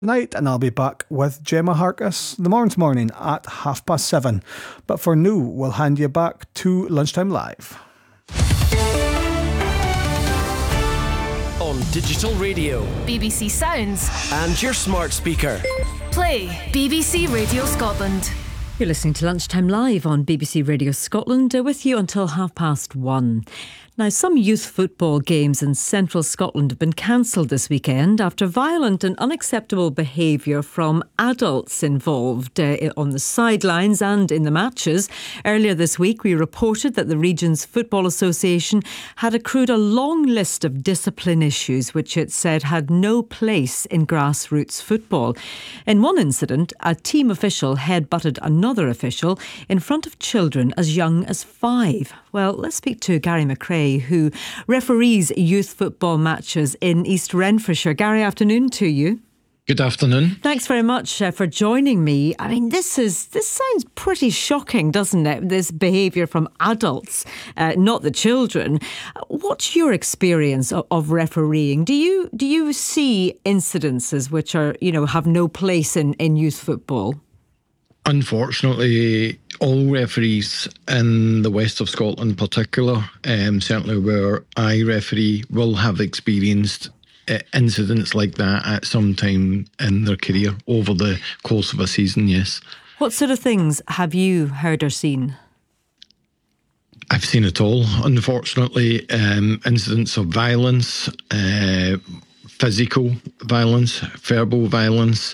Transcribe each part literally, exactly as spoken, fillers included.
Night, and I'll be back with Gemma Harkis the morning's morning at half past seven. But for now, we'll hand you back to Lunchtime Live. On digital radio, B B C Sounds, and your smart speaker. Play B B C Radio Scotland. You're listening to Lunchtime Live on B B C Radio Scotland, uh, with you until half past one. Now, some youth football games in central Scotland have been cancelled this weekend after violent and unacceptable behaviour from adults involved uh, on the sidelines and in the matches. Earlier this week, we reported that the region's Football Association had accrued a long list of discipline issues which it said had no place in grassroots football. In one incident, a team official headbutted another official in front of children as young as five. Well, let's speak to Gary McRae, who referees youth football matches in East Renfrewshire. Gary, afternoon to you. Good afternoon. Thanks very much uh, for joining me. I mean, this is this sounds pretty shocking, doesn't it? This behaviour from adults, uh, not the children. What's your experience of, of refereeing? Do you do you see incidences which are, you know, have no place in, in youth football? Unfortunately, all referees in the west of Scotland in particular, um, certainly where I referee, will have experienced uh, incidents like that at some time in their career over the course of a season, yes. What sort of things have you heard or seen? I've seen it all, unfortunately. Um, incidents of violence, uh, physical violence, verbal violence,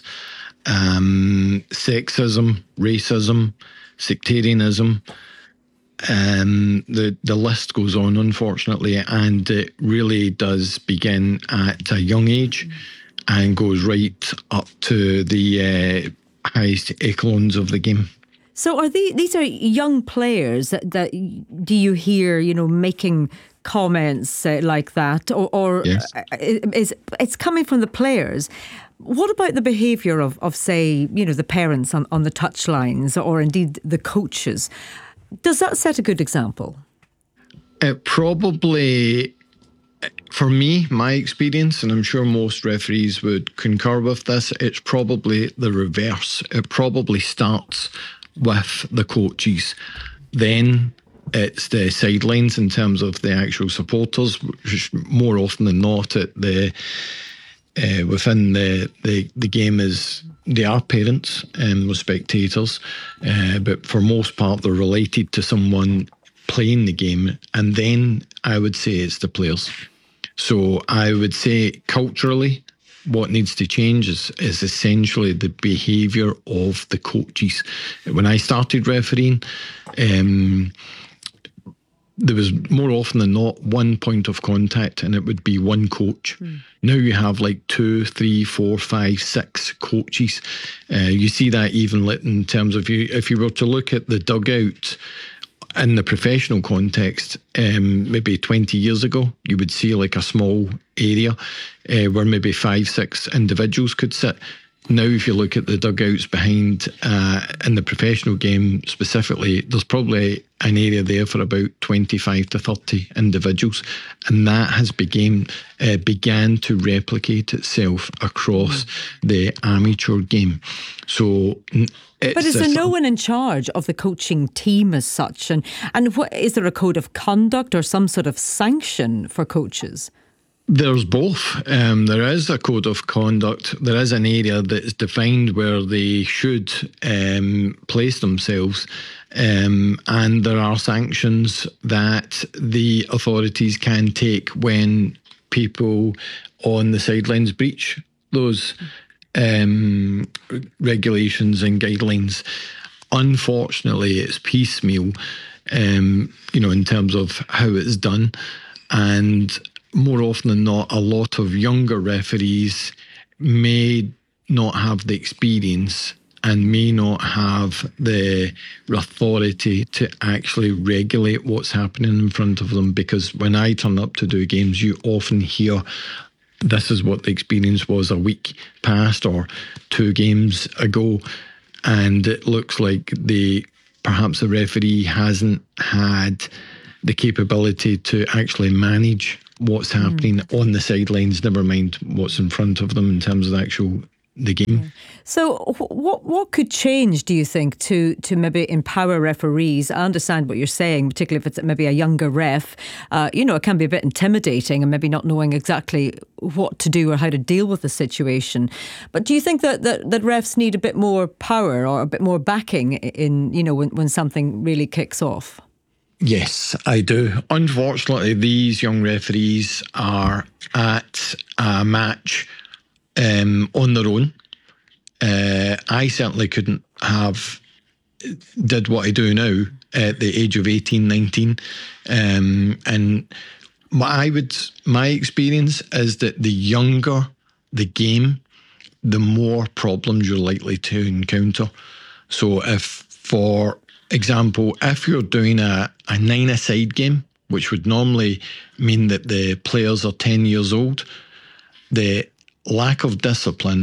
Um, sexism, racism, sectarianism, um, the the list goes on, unfortunately, and it really does begin at a young age and goes right up to the uh, highest echelons of the game. So are these, these are young players that, that do you hear, you know, making comments uh, like that, or, or yes. is it's coming from the players? What about the behaviour of, of, say, you know, the parents on, on the touchlines, or indeed the coaches? Does that set a good example? It probably, for me, my experience, and I'm sure most referees would concur with this, it's probably the reverse. It probably starts with the coaches. Then it's the sidelines in terms of the actual supporters, which more often than not at the Uh, within the, the, the game is they are parents and um, spectators, uh, but for most part they're related to someone playing the game, and then I would say it's the players. So I would say culturally what needs to change is, is essentially the behaviour of the coaches. When I started refereeing, um, there was more often than not one point of contact, and it would be one coach. Mm. Now you have like two, three, four, five, six coaches. Uh, you see that even in terms of you, if you were to look at the dugout in the professional context, um, maybe twenty years ago, you would see like a small area uh, where maybe five, six individuals could sit. Now, if you look at the dugouts behind uh, in the professional game specifically, there's probably an area there for about twenty-five to thirty individuals, and that has began uh, began to replicate itself across mm. the amateur game. So, it's but is there no one in charge of the coaching team as such? And and what is there a code of conduct or some sort of sanction for coaches? There's both. Um, there is a code of conduct. There is an area that is defined where they should um, place themselves. Um, and there are sanctions that the authorities can take when people on the sidelines breach those um, regulations and guidelines. Unfortunately, it's piecemeal, um, you know, in terms of how it's done. And more often than not, a lot of younger referees may not have the experience and may not have the authority to actually regulate what's happening in front of them. Because when I turn up to do games, you often hear, this is what the experience was a week past or two games ago. And it looks like the perhaps the referee hasn't had the capability to actually manage what's happening mm. on the sidelines, never mind what's in front of them in terms of the actual the game. So what what could change, do you think, to to maybe empower referees? I understand what you're saying, particularly if it's maybe a younger ref. Uh, you know, it can be a bit intimidating and maybe not knowing exactly what to do or how to deal with the situation. But do you think that, that, that refs need a bit more power or a bit more backing in, you know, when, when something really kicks off? Yes, I do. Unfortunately, these young referees are at a match um, on their own. Uh, I certainly couldn't have did what I do now at the age of eighteen, nineteen. Um, and what I would, my experience is that the younger the game, the more problems you're likely to encounter. So if, for example, if you're doing a, a nine-a-side game, which would normally mean that the players are ten years old, the lack of discipline